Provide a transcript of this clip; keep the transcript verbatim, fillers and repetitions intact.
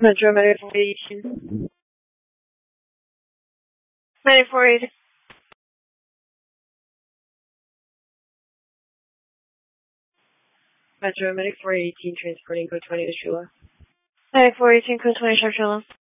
Metro Medic four eighteen. Medic four eighteen. Metro Medic four eighteen transporting code twenty to Shula. Medic four eighteen, code twenty, Sharp Shula.